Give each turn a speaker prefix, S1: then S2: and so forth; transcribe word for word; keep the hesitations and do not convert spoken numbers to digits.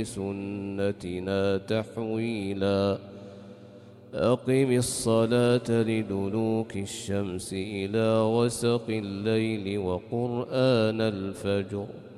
S1: سنتنا تحويلا أقم الصلاة لدلوك الشمس إلى غسق الليل وقرآن الفجر